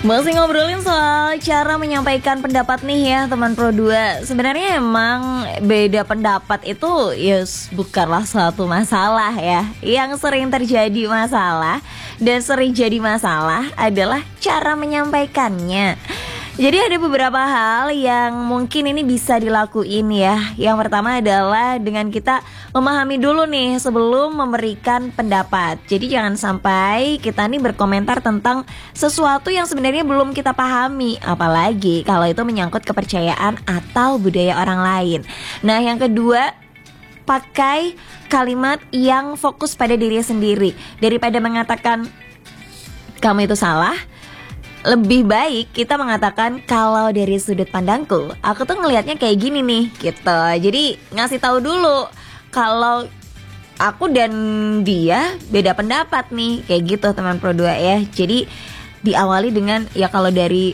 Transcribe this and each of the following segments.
Masih ngobrolin soal cara menyampaikan pendapat nih ya teman Pro 2. Sebenarnya emang beda pendapat itu bukanlah suatu masalah ya. Yang sering terjadi masalah dan sering jadi masalah adalah cara menyampaikannya. Jadi ada beberapa hal yang mungkin ini bisa dilakuin ya. Yang pertama adalah dengan kita memahami dulu nih sebelum memberikan pendapat. Jadi jangan sampai kita nih berkomentar tentang sesuatu yang sebenarnya belum kita pahami. Apalagi kalau itu menyangkut kepercayaan atau budaya orang lain. Nah yang kedua, pakai kalimat yang fokus pada diri sendiri. Daripada mengatakan kamu itu salah, lebih baik kita mengatakan kalau dari sudut pandangku, aku tuh ngelihatnya kayak gini nih, gitu. Jadi ngasih tahu dulu kalau aku dan dia beda pendapat nih, kayak gitu teman Pro 2 ya. Jadi diawali dengan ya kalau dari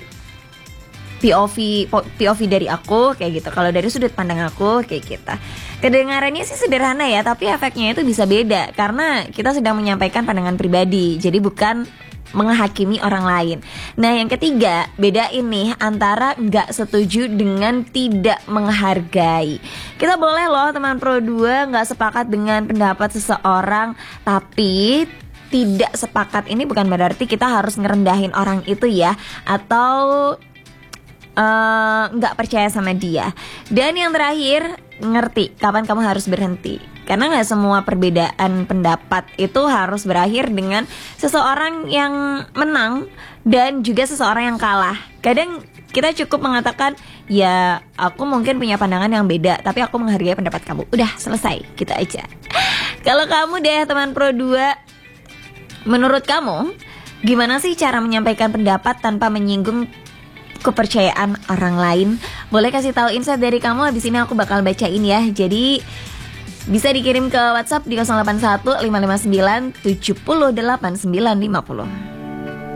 POV dari aku kayak gitu, kalau dari sudut pandang aku kayak gitu. Kedengarannya sih sederhana ya, tapi efeknya itu bisa beda karena kita sedang menyampaikan pandangan pribadi. Jadi bukan menghakimi orang lain. Nah yang ketiga, bedain nih antara nggak setuju dengan tidak menghargai. Kita boleh loh teman Pro 2 nggak sepakat dengan pendapat seseorang, tapi tidak sepakat ini bukan berarti kita harus ngerendahin orang itu ya, atau nggak percaya sama dia. Dan yang terakhir, ngerti kapan kamu harus berhenti. Karena gak semua perbedaan pendapat itu harus berakhir dengan seseorang yang menang dan juga seseorang yang kalah. Kadang kita cukup mengatakan, ya aku mungkin punya pandangan yang beda, tapi aku menghargai pendapat kamu. Udah selesai, gitu aja. Kalau kamu deh teman Pro 2, menurut kamu gimana sih cara menyampaikan pendapat tanpa menyinggung kepercayaan orang lain? Boleh kasih tahu insight dari kamu, habis ini aku bakal bacain ya. Jadi bisa dikirim ke WhatsApp di 081 559 70 8950.